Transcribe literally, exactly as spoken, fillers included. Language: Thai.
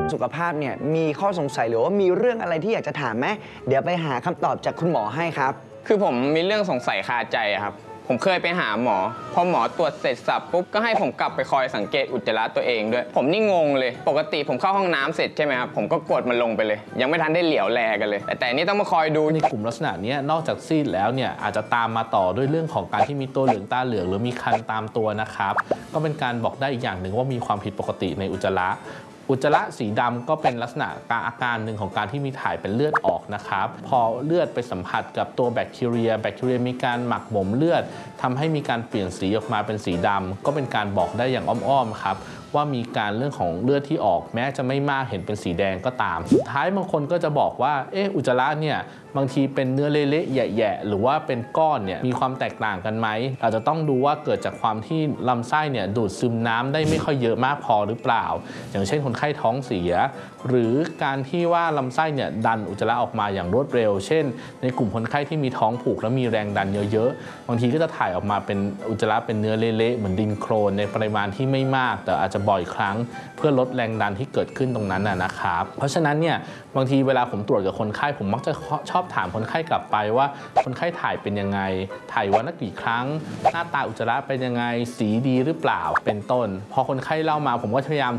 สุขภาพเนี่ยมีข้อสงสัยหรือว่ามีเรื่องอะไรที่อยากจะถามไหมเดี๋ยวไปหาคำตอบจากคุณหมอให้ครับคือผมมีเรื่องสงสัยคาใจครับผมเคยไปหาหมอพอหมอตรวจเสร็จสับปุ๊บก็ให้ผมกลับไปคอยสังเกตอุจจาระตัวเองด้วยผมนี่งงเลยปกติผมเข้าห้องน้ำเสร็จใช่ไหมครับผมก็กดมันลงไปเลยยังไม่ทันได้เหลียวแลกันเลยแต่แต่นี่ต้องมาคอยดูในกลุ่มลักษณะนี้นอกจากซีดแล้วเนี่ยอาจจะตามมาต่อด้วยเรื่องของการที่มีตัวเหลืองตาเหลืองหรือมีคันตามตัวนะครับก็เป็นการบอกได้อีกอย่างหนึ่งว่ามีความผิดปกติในอุจจาระอุจจาระสีดำก็เป็นลักษณะการอาการหนึ่งของการที่มีถ่ายเป็นเลือดออกนะครับพอเลือดไปสัมผัสกับตัวแบคทีเรียแบคทีเรียมีการหมักหมมเลือดทำให้มีการเปลี่ยนสีออกมาเป็นสีดำก็เป็นการบอกได้อย่างอ้อมๆครับว่ามีการเรื่องของเลือดที่ออกแม้จะไม่มากเห็นเป็นสีแดงก็ตามสุดท้ายบางคนก็จะบอกว่าเอออุจจาระเนี่ยบางทีเป็นเนื้อเละๆแหย่ๆหรือว่าเป็นก้อนเนี่ยมีความแตกต่างกันไหมอาจจะต้องดูว่าเกิดจากความที่ลำไส้เนี่ยดูดซึมน้ำได้ไม่ค่อยเยอะมากพอหรือเปล่าอย่างเช่นคนไข้ท้องเสียหรือการที่ว่าลำไส้เนี่ยดันอุจจาระออกมาอย่างรวดเร็วเช่นในกลุ่มคนไข้ที่มีท้องผูกแล้วมีแรงดันเยอะๆบางทีก็จะถ่ายออกมาเป็นอุจจาระเป็นเนื้อเละๆเหมือนดินโคลนในปริมาณที่ไม่มากแต่อาจจะบ่อยครั้งเพื่อลดแรงดันที่เกิดขึ้นตรงนั้นนะครับเพราะฉะนั้นเนี่ยบางทีเวลาผมตรวจกับคนไข้ผมมักจะชอบถามคนไข้กลับไปว่าคนไข้ถ่ายเป็นยังไงถ่ายวันละกี่ครั้งหน้าตาอุจจาระเป็นยังไงสีดีหรือเปล่าเป็นต้นพอคนไข้เล่ามาผมก็พยายาม